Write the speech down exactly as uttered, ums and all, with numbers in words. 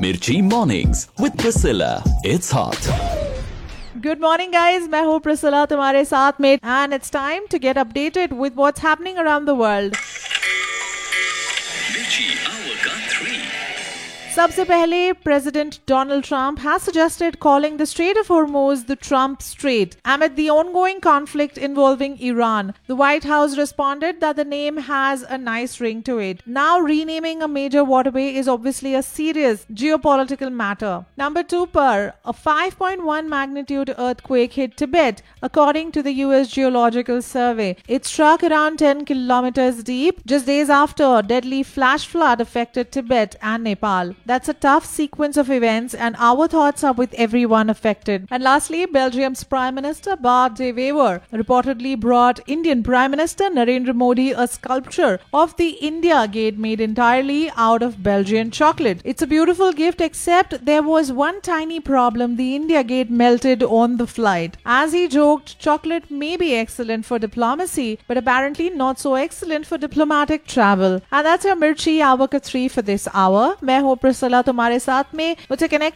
Mirchi Mornings with Priscilla. It's hot. Good morning, guys. मैं हूँ Priscilla तुम्हारे साथ में, and it's time to get updated with what's happening around the world. Mirchi Hour ka three. सबसे पहले President Donald Trump has suggested calling the Strait of Hormuz the Trump Strait amid the ongoing conflict involving Iran. The White House responded that the name has a nice ring to it. Now renaming a major waterway is obviously a serious geopolitical matter. Number two, per a five point one magnitude earthquake hit Tibet, according to the U S Geological Survey. It struck around ten kilometers deep just days after a deadly flash flood affected Tibet and Nepal. That's a tough sequence of events, and our thoughts are with everyone affected. And lastly, Belgium's Prime Minister Bart de Wever reportedly brought Indian Prime Minister Narendra Modi a sculpture of the India Gate made entirely out of Belgian chocolate. It's a beautiful gift, except there was one tiny problem: the India Gate melted on the flight. As he joked, chocolate may be excellent for diplomacy, but apparently not so excellent for diplomatic travel. And that's your Mirchi Hour ka three for this hour. मैं हूँ Priscilla तुम्हारे साथ में. मुझे connect